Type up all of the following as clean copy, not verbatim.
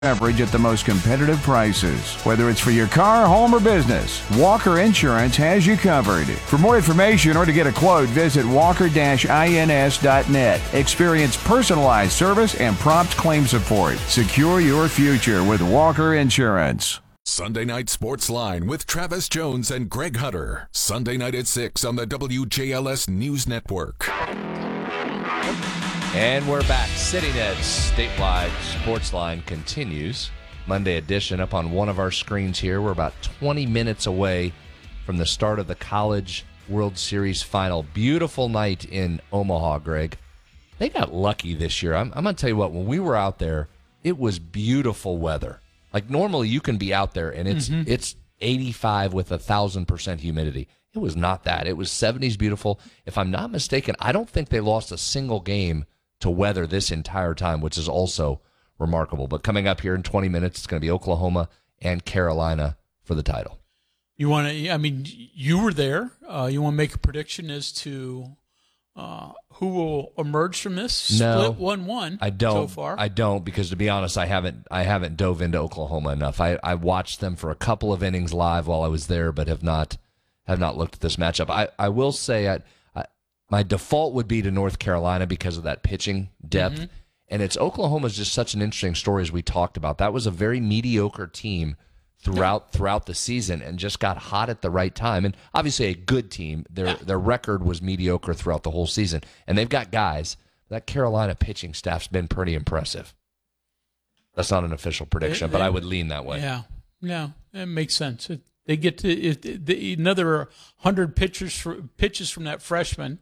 coverage at the most competitive prices. Whether it's for your car, home, or business, Walker Insurance has you covered. For more information or to get a quote, visit walker-ins.net. Experience personalized service and prompt claim support. Secure your future with Walker Insurance. Sunday Night Sports Line with Travis Jones and Greg Hutter. Sunday night at 6 on the WJLS News Network. And we're back. CityNet's statewide sports line continues. Monday edition up on one of our screens here. We're about 20 minutes away from the start of the College World Series final. Beautiful night in Omaha, Greg. They got lucky this year. I'm going to tell you what, when we were out there, it was beautiful weather. Like normally you can be out there and it's 85 with 1,000% humidity. It was not that. It was 70s beautiful. If I'm not mistaken, I don't think they lost a single game to weather this entire time, which is also remarkable. But coming up here in 20 minutes, it's going to be Oklahoma and Carolina for the title. You want to? I mean, you were there. You want to make a prediction as to who will emerge from this split 1-1? I don't. So far, I don't, because to be honest, I haven't dove into Oklahoma enough. I watched them for a couple of innings live while I was there, but have not looked at this matchup. I will say my default would be to North Carolina because of that pitching depth. And Oklahoma's just such an interesting story, as we talked about. That was a very mediocre team throughout the season and just got hot at the right time. And obviously a good team. Their record was mediocre throughout the whole season. And they've got guys. That Carolina pitching staff's been pretty impressive. That's not an official prediction, but I would lean that way. Yeah, it makes sense. They get to another 100 pitches from that freshman,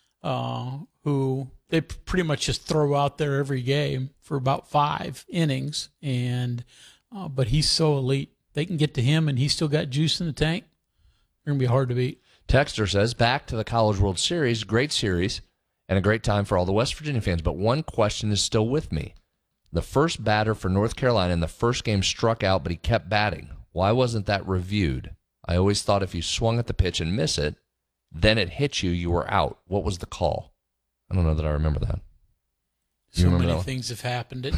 who they pretty much just throw out there every game for about 5 innings, and but he's so elite. They can get to him, and he's still got juice in the tank. They're gonna be hard to beat. Texter says, back to the College World Series, great series, and a great time for all the West Virginia fans. But one question is still with me: the first batter for North Carolina in the first game struck out, but he kept batting. Why wasn't that reviewed? I always thought if you swung at the pitch and miss it, then it hit you, you were out. What was the call? I don't know that I remember that. So many things have happened.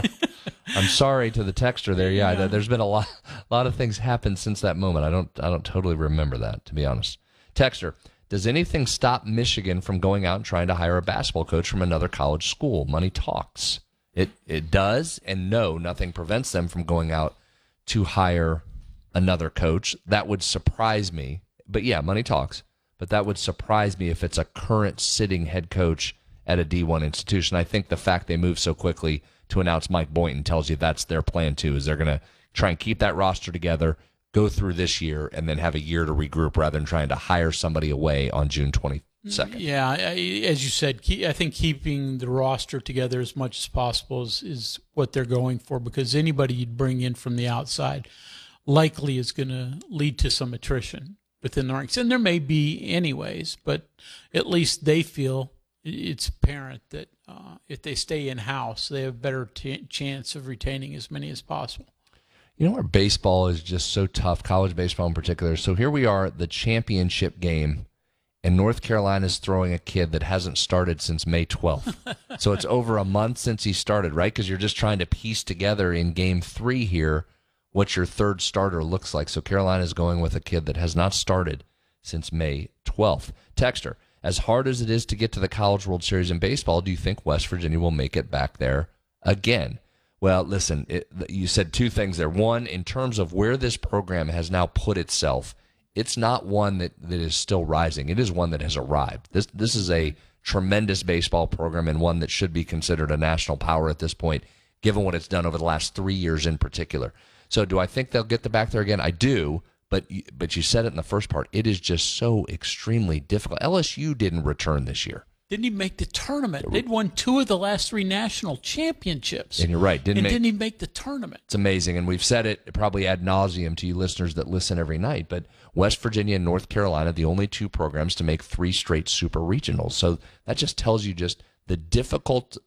I'm sorry to the texter there. Yeah, there's been a lot of things happened since that moment. I don't totally remember that, to be honest. Texter, does anything stop Michigan from going out and trying to hire a basketball coach from another college school? Money talks. It does, and no, nothing prevents them from going out to hire another coach. That would surprise me. But yeah, money talks. But that would surprise me if it's a current sitting head coach at a D1 institution. I think the fact they moved so quickly to announce Mike Boynton tells you that's their plan too, is they're going to try and keep that roster together, go through this year, and then have a year to regroup rather than trying to hire somebody away on June 22nd. Yeah, as you said, I think keeping the roster together as much as possible is what they're going for, because anybody you'd bring in from the outside likely is going to lead to some attrition within the ranks. And there may be anyways, but at least they feel it's apparent that if they stay in-house, they have a better chance of retaining as many as possible. You know where baseball is just so tough, college baseball in particular? So here we are at the championship game, and North Carolina's throwing a kid that hasn't started since May 12th. So it's over a month since he started, right? Because you're just trying to piece together in Game 3 here what your third starter looks like. So Carolina's going with a kid that has not started since May 12th. Texter, as hard as it is to get to the College World Series in baseball, do you think West Virginia will make it back there again? Well, listen, you said two things there. One, in terms of where this program has now put itself, it's not one that is still rising. It is one that has arrived. This is a tremendous baseball program, and one that should be considered a national power at this point, given what it's done over the last 3 years in particular. So do I think they'll get back there again? I do, but you said it in the first part. It is just so extremely difficult. LSU didn't return this year. Didn't even make the tournament. They'd won 2 of the last 3 national championships. And you're right. Didn't even make the tournament. It's amazing. And we've said it probably ad nauseum to you listeners that listen every night. But West Virginia and North Carolina, the only 2 programs to make 3 straight super regionals. So that just tells you just the difficulty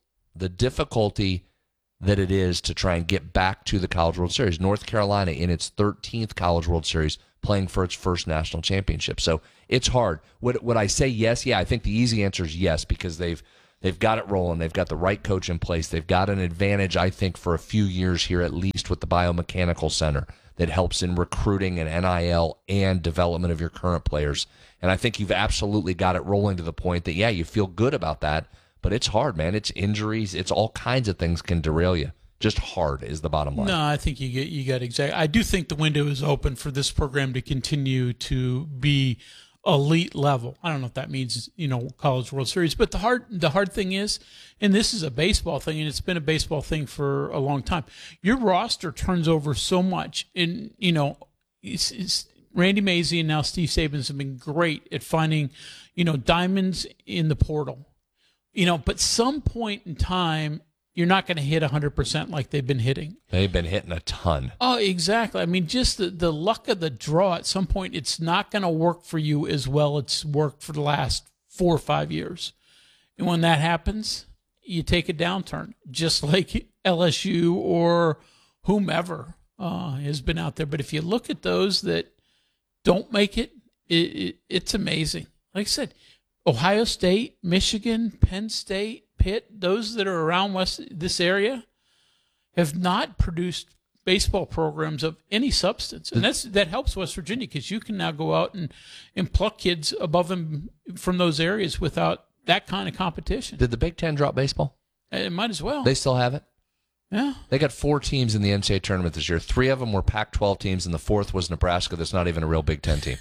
that it is to try and get back to the College World Series. North Carolina in its 13th College World Series, playing for its first national championship. So it's hard. Would I say yes? Yeah, I think the easy answer is yes, because they've They've got it rolling. They've got the right coach in place. They've got an advantage, I think, for a few years here at least with the biomechanical center that helps in recruiting and NIL and development of your current players. And I think you've absolutely got it rolling to the point that, yeah, you feel good about that, but it's hard, man. It's injuries. It's all kinds of things can derail you. Just hard is the bottom line. No, I think you got exactly. I do think the window is open for this program to continue to be elite level. I don't know if that means, College World Series, but the hard thing is, and this is a baseball thing, and it's been a baseball thing for a long time. Your roster turns over so much, and it's Randy Mazey and now Steve Sabins have been great at finding, diamonds in the portal. But some point in time, you're not going to hit 100% like they've been hitting. They've been hitting a ton. Oh, exactly. I mean, just the luck of the draw, at some point, it's not going to work for you as well it's worked for the last 4 or 5 years. And when that happens, you take a downturn, just like LSU or whomever has been out there. But if you look at those that don't make it, it's amazing. Like I said, Ohio State, Michigan, Penn State, Pitt, those that are around this area have not produced baseball programs of any substance. And that helps West Virginia because you can now go out and pluck kids above them from those areas without that kind of competition. Did the Big Ten drop baseball? It might as well. They still have it? Yeah. They got 4 teams in the NCAA tournament this year. 3 of them were Pac-12 teams, and the 4th was Nebraska that's not even a real Big Ten team.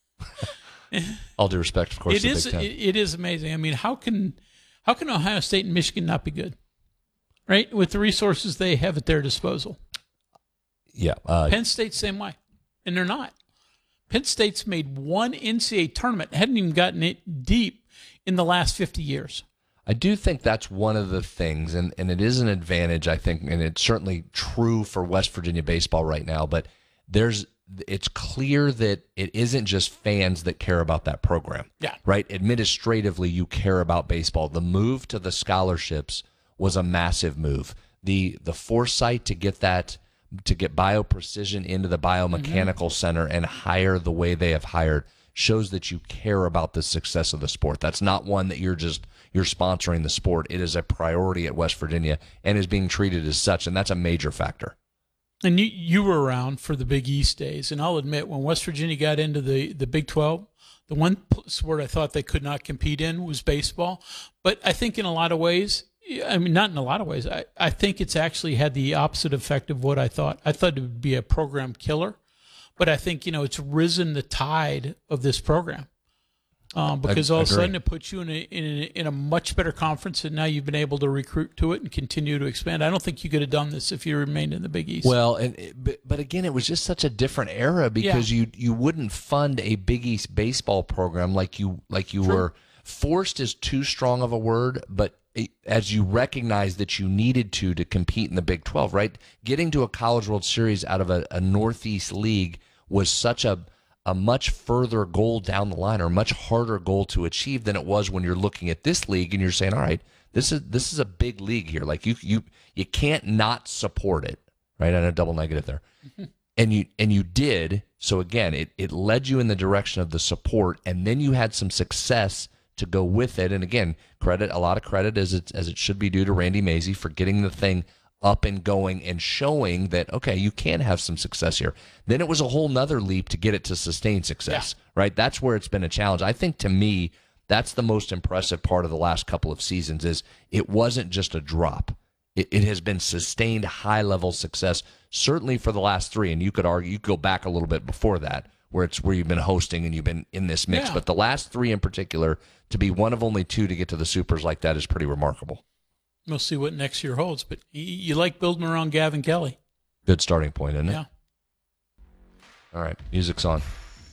All due respect, of course, to the Big Ten. It is amazing. I mean, how can Ohio State and Michigan not be good, right, with the resources they have at their disposal? Yeah. Penn State, same way, and they're not. Penn State's made one NCAA tournament, hadn't even gotten it deep in the last 50 years. I do think that's one of the things, and it is an advantage, I think, and it's certainly true for West Virginia baseball right now, but it's clear that it isn't just fans that care about that program. Yeah. Right? Administratively, you care about baseball. The move to the scholarships was a massive move. The foresight to get BioPrecision into the biomechanical center and hire the way they have hired shows that you care about the success of the sport. That's not one that you're sponsoring the sport. It is a priority at West Virginia and is being treated as such, and that's a major factor. And you were around for the Big East days, and I'll admit, when West Virginia got into the Big 12, the one sport I thought they could not compete in was baseball. But I think in a lot of ways, I mean, not in a lot of ways, I think it's actually had the opposite effect of what I thought. I thought it would be a program killer, but I think, it's risen the tide of this program. Because all of a sudden it puts you in a much better conference, and now you've been able to recruit to it and continue to expand. I don't think you could have done this if you remained in the Big East. Well, but again, it was just such a different era because you wouldn't fund a Big East baseball program like you were. Forced is too strong of a word, but as you recognize that you needed to compete in the Big 12, right? Getting to a College World Series out of a Northeast league was such a much further goal down the line, or a much harder goal to achieve than it was when you're looking at this league and you're saying, all right, this is a big league here. Like you can't not support it, right? I know, double negative there. And you did. So again, it led you in the direction of the support, and then you had some success to go with it. And again, a lot of credit as it should be due to Randy Mazey for getting the thing up and going and showing that, okay, you can have some success here. Then it was a whole nother leap to get it to sustain success, right? That's where it's been a challenge. I think, to me, that's the most impressive part of the last couple of seasons is it wasn't just a drop. It has been sustained high-level success, certainly for the last 3, and you could argue, you could go back a little bit before that, where you've been hosting and you've been in this mix. Yeah. But the last 3 in particular, to be one of only 2 to get to the Supers like that is pretty remarkable. We'll see what next year holds, but you like building around Gavin Kelly. Good starting point, isn't it? Yeah. All right, music's on.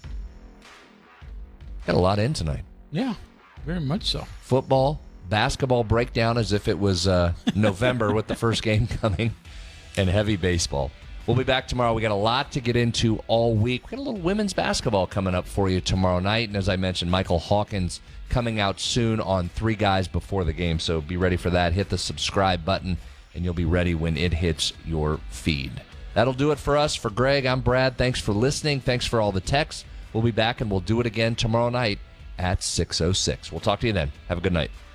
Got a lot in tonight. Yeah, very much so. Football, basketball breakdown as if it was November with the first game coming, and heavy baseball. We'll be back tomorrow. We got a lot to get into all week. We got a little women's basketball coming up for you tomorrow night. And as I mentioned, Michael Hawkins coming out soon on 3 Guys Before the Game. So be ready for that. Hit the subscribe button, and you'll be ready when it hits your feed. That'll do it for us. For Greg, I'm Brad. Thanks for listening. Thanks for all the texts. We'll be back, and we'll do it again tomorrow night at 6:06. We'll talk to you then. Have a good night.